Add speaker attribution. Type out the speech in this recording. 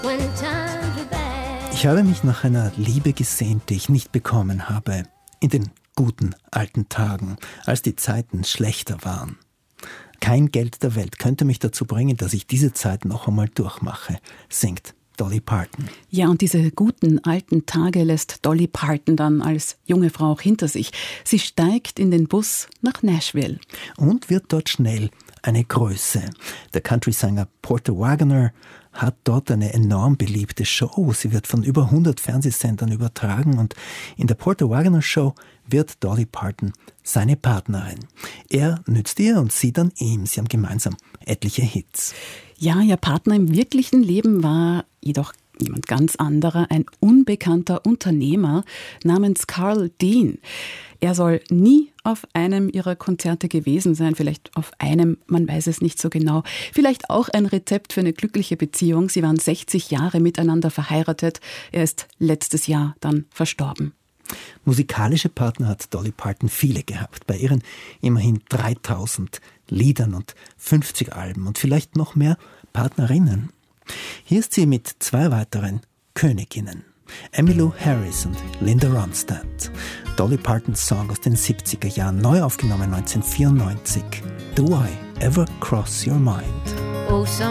Speaker 1: Ich habe mich nach einer Liebe gesehnt, die ich nicht bekommen habe, in den guten alten Tagen, als die Zeiten schlechter waren. Kein Geld der Welt könnte mich dazu bringen, dass ich diese Zeit noch einmal durchmache, singt Dolly Parton.
Speaker 2: Ja, und diese guten alten Tage lässt Dolly Parton dann als junge Frau auch hinter sich. Sie steigt in den Bus nach Nashville.
Speaker 1: Und wird dort schnell eine Größe. Der Country-Sänger Porter Wagoner hat dort eine enorm beliebte Show. Sie wird von über 100 Fernsehsendern übertragen und in der Porter Wagoner Show wird Dolly Parton seine Partnerin. Er nützt ihr und sie dann ihm. Sie haben gemeinsam etliche Hits.
Speaker 2: Ja, ihr Partner im wirklichen Leben war jedoch jemand ganz anderer, ein unbekannter Unternehmer namens Carl Dean. Er soll nie auf einem ihrer Konzerte gewesen sein, vielleicht auf einem, man weiß es nicht so genau. Vielleicht auch ein Rezept für eine glückliche Beziehung. Sie waren 60 Jahre miteinander verheiratet. Er ist letztes Jahr dann verstorben.
Speaker 1: Musikalische Partner hat Dolly Parton viele gehabt. Bei ihren immerhin 3000 Liedern und 50 Alben und vielleicht noch mehr Partnerinnen. Hier ist sie mit 2 weiteren Königinnen. Emmylou Harris und Linda Ronstadt. Dolly Partons Song aus den 70er Jahren, neu aufgenommen 1994. Do I Ever Cross Your Mind?